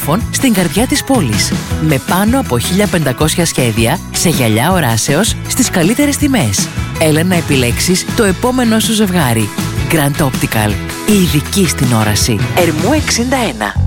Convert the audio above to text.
Ορφών στην καρδιά της πόλης. Με πάνω από 1.500 σχέδια σε γυαλιά οράσεως στις καλύτερες τιμές. Έλα να επιλέξεις το επόμενό σου ζευγάρι. Grand Optical. Η ειδική στην όραση. Ερμού 61.